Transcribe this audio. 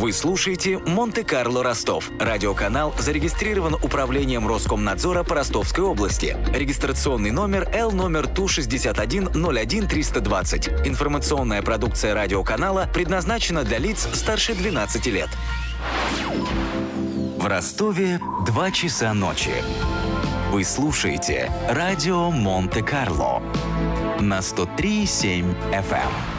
Вы слушаете «Монте-Карло Ростов». Радиоканал зарегистрирован Управлением Роскомнадзора по Ростовской области. Регистрационный номер L номер ТУ-61-01-320. Информационная продукция радиоканала предназначена для лиц старше 12 лет. В Ростове 2 часа ночи. Вы слушаете радио Монте-Карло на 103,7 FM.